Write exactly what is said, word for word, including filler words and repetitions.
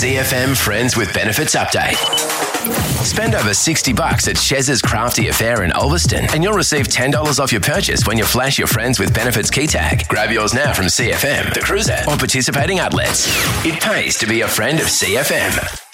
C F M Friends with Benefits Update. Spend over sixty bucks at Chez's Crafty Affair in Ulverston and you'll receive ten dollars off your purchase when you flash your Friends with Benefits key tag. Grab yours now from C F M, the Cruiser, or participating outlets. It pays to be a friend of C F M.